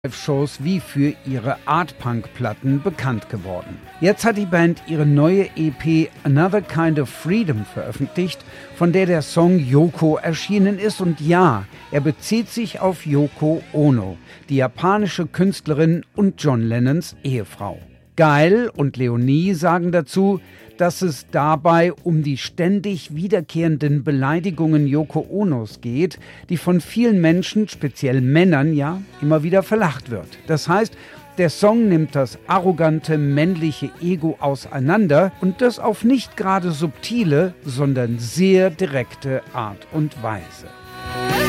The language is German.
Live-Shows wie für ihre Art-Punk-Platten bekannt geworden. Jetzt hat die Band ihre neue EP Another Kind of Freedom veröffentlicht, von der der Song Yoko erschienen ist. Und ja, er bezieht sich auf Yoko Ono, die japanische Künstlerin und John Lennons Ehefrau. Geil und Leonie sagen dazu, dass es dabei um die ständig wiederkehrenden Beleidigungen Yoko Onos geht, die von vielen Menschen, speziell Männern, ja, immer wieder verlacht wird. Das heißt, der Song nimmt das arrogante männliche Ego auseinander und das auf nicht gerade subtile, sondern sehr direkte Art und Weise.